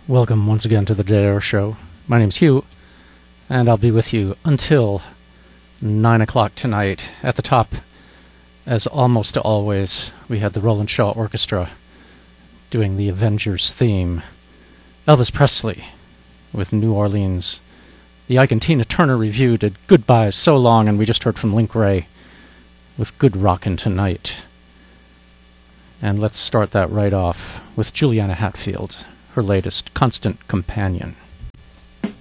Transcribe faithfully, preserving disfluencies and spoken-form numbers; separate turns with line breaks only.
Welcome once again to the Dead Air Show. My name's Hugh, and I'll be with you until nine o'clock tonight. At the top, as almost always, we had the Roland Shaw Orchestra doing the Avengers theme. Elvis Presley with New Orleans. The Ike and Tina Turner review did Goodbye So Long, and we just heard from Link Wray with Good Rockin' Tonight. And let's start that right off with Juliana Hatfield, her latest, Constant Companion.